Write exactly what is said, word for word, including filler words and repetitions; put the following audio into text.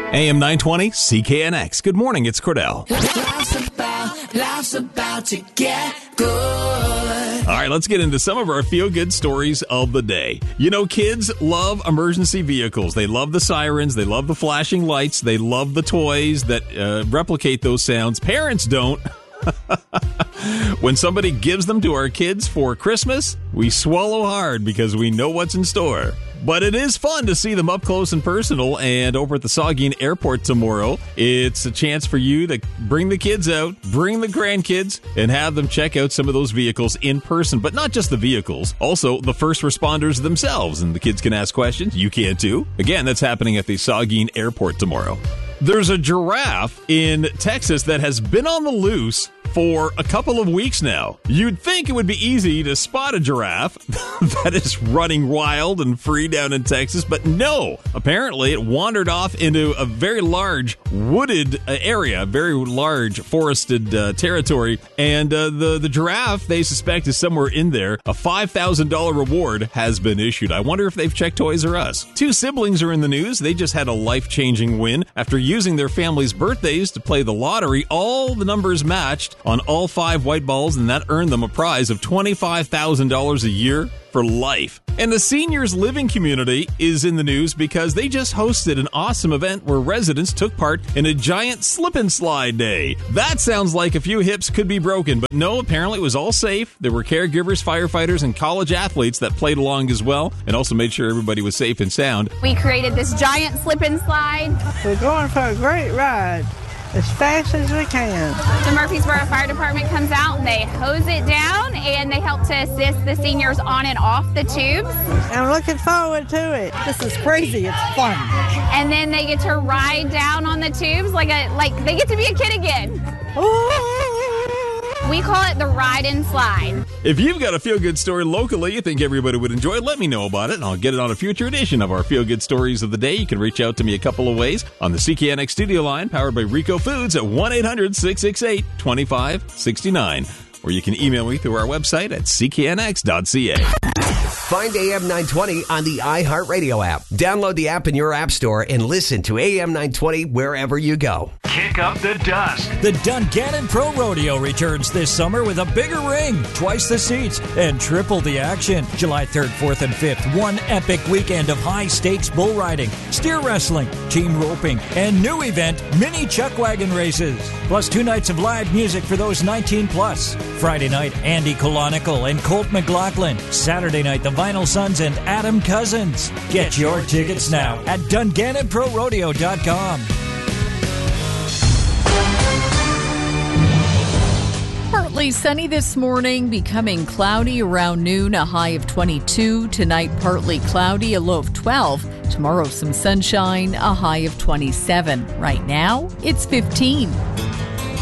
A M nine twenty, C K N X. Good morning, it's Cordell. Life's about, life's about to get good. All right, let's get into some of our feel-good stories of the day. You know, kids love emergency vehicles. They love the sirens. They love the flashing lights. They love the toys that uh, replicate those sounds. Parents don't. When somebody gives them to our kids for Christmas, we swallow hard because we know what's in store. But it is fun to see them up close and personal, and over at the Saugeen Airport tomorrow, it's a chance for you to bring the kids out, bring the grandkids, and have them check out some of those vehicles in person. But not just the vehicles, also the first responders themselves, and the kids can ask questions. You can too. Again, that's happening at the Saugeen Airport tomorrow. There's a giraffe in Texas that has been on the loose for a couple of weeks now. You'd think it would be easy to spot a giraffe that is running wild and free down in Texas, but no. Apparently, it wandered off into a very large wooded area, very large forested uh, territory, and uh, the, the giraffe, they suspect, is somewhere in there. A five thousand dollars reward has been issued. I wonder if they've checked Toys R Us. Two siblings are in the news. They just had a life-changing win. After using their family's birthdays to play the lottery, all the numbers matched on all five white balls, and that earned them a prize of twenty-five thousand dollars a year for life. And the seniors living community is in the news because they just hosted an awesome event where residents took part in a giant slip and slide day. That sounds like a few hips could be broken, but no, apparently it was all safe. There were caregivers, firefighters, and college athletes that played along as well, and also made sure everybody was safe and sound. We created this giant slip and slide. We're going for a great ride, as fast as we can. The Murfreesboro Fire Department comes out and they hose it down and they help to assist the seniors on and off the tubes. I'm looking forward to it. This is crazy. It's fun. And then they get to ride down on the tubes like a like they get to be a kid again. We call it the ride and slide. If you've got a feel-good story locally you think everybody would enjoy, let me know about it, and I'll get it on a future edition of our Feel-Good Stories of the Day. You can reach out to me a couple of ways on the C K N X studio line, powered by Rico Foods, at one eight hundred six six eight two five six nine. Or you can email me through our website at c k n x dot c a. Find A M nine twenty on the iHeartRadio app. Download the app in your app store and listen to A M nine twenty wherever you go. Kick up the dust. The Dungannon Pro Rodeo returns this summer with a bigger ring, twice the seats, and triple the action. July third, fourth, and fifth, one epic weekend of high-stakes bull riding, steer wrestling, team roping, and new event, mini chuck wagon races. Plus two nights of live music for those nineteen plus. Friday night, Andy Colonical and Colt McLaughlin. Saturday night, the Vinyl Sons and Adam Cousins. Get your tickets now at Dungannon Pro Rodeo dot com. Partly sunny this morning, becoming cloudy around noon, a high of twenty-two. Tonight, partly cloudy, a low of twelve. Tomorrow, some sunshine, a high of twenty-seven. Right now, it's fifteen.